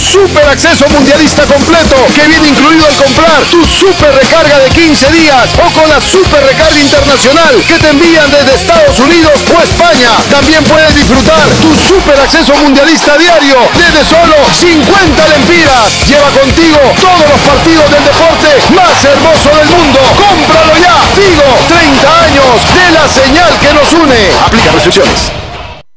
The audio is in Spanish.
super acceso mundialista completo que viene incluido al comprar tu super recarga de 15 días o con la super recarga internacional que te envían desde Estados Unidos o España. También puedes disfrutar tu super acceso mundialista diario desde solo 50 lempiras. Lleva contigo todos los partidos del deporte más hermoso del mundo. ¡Cómpralo ya! Tigo, 30 años de la señal que nos une. Aplica restricciones.